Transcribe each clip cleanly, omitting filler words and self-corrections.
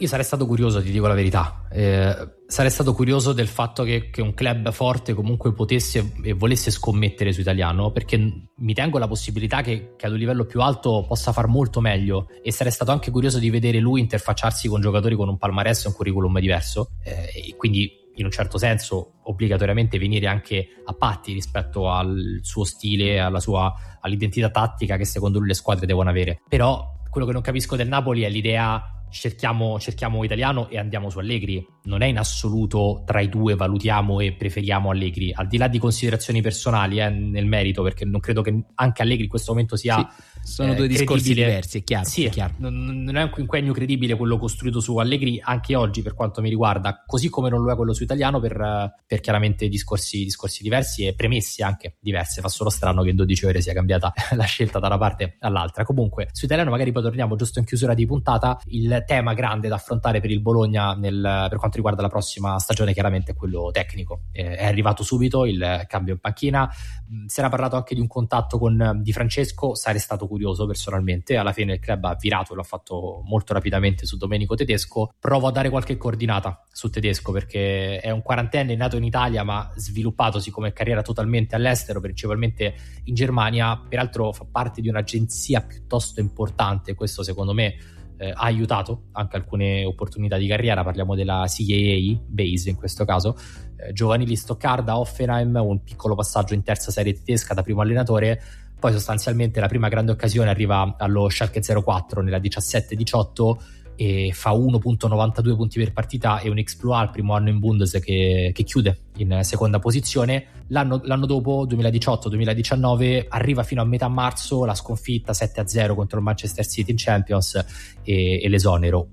Io sarei stato curioso, ti dico la verità, sarei stato curioso del fatto che un club forte comunque potesse e volesse scommettere su Italiano, perché mi tengo la possibilità che ad un livello più alto possa far molto meglio, e sarei stato anche curioso di vedere lui interfacciarsi con giocatori con un palmarès e un curriculum diverso, e quindi in un certo senso obbligatoriamente venire anche a patti rispetto al suo stile, all'identità tattica che secondo lui le squadre devono avere. Però quello che non capisco del Napoli è l'idea cerchiamo Italiano e andiamo su Allegri. Non è in assoluto tra i due valutiamo e preferiamo Allegri, al di là di considerazioni personali nel merito, perché non credo che anche Allegri in questo momento sia sono due discorsi diversi, è chiaro, sì, è chiaro. Non è un quinquennio credibile quello costruito su Allegri anche oggi per quanto mi riguarda, così come non lo è quello su Italiano per chiaramente discorsi diversi e premesse anche diverse. Fa solo strano che in 12 ore sia cambiata la scelta da una parte all'altra. Comunque su Italiano magari poi torniamo giusto in chiusura di puntata. Il tema grande da affrontare per il Bologna per quanto riguarda la prossima stagione chiaramente è quello tecnico. È arrivato subito il cambio in panchina, si era parlato anche di un contatto con Di Francesco, sarei stato curioso personalmente. Alla fine il club ha virato e l'ha fatto molto rapidamente su Domenico Tedesco. Provo a dare qualche coordinata su Tedesco, perché è un quarantenne nato in Italia ma sviluppatosi come carriera totalmente all'estero, principalmente in Germania. Peraltro fa parte di un'agenzia piuttosto importante, questo secondo me ha aiutato anche alcune opportunità di carriera. Parliamo della CAA Base in questo caso, giovanili Stoccarda, Hoffenheim, un piccolo passaggio in terza serie tedesca da primo allenatore. Poi sostanzialmente la prima grande occasione arriva allo Schalke 04 nella 17-18 e fa 1.92 punti per partita e un exploit al primo anno in Bundes che chiude in seconda posizione. L'anno dopo, 2018-2019, arriva fino a metà marzo la sconfitta 7-0 contro il Manchester City in Champions e l'esonero,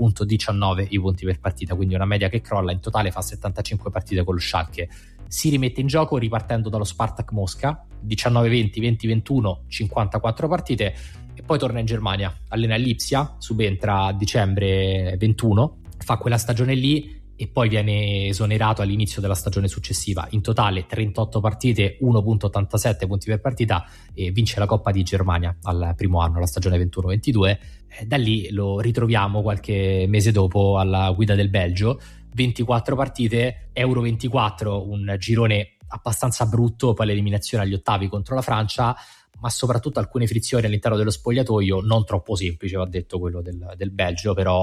1.19 i punti per partita, quindi una media che crolla. In totale fa 75 partite con lo Schalke. Si rimette in gioco ripartendo dallo Spartak Mosca, 19-20, 20-21, 54 partite, e poi torna in Germania, allena Lipsia, subentra a dicembre 21, fa quella stagione lì e poi viene esonerato all'inizio della stagione successiva. In totale 38 partite, 1.87 punti per partita, e vince la Coppa di Germania al primo anno, la stagione 21-22. Da lì lo ritroviamo qualche mese dopo alla guida del Belgio, 24 partite, Euro 24, un girone abbastanza brutto, poi l'eliminazione agli ottavi contro la Francia, ma soprattutto alcune frizioni all'interno dello spogliatoio, non troppo semplice, va detto, quello del Belgio, però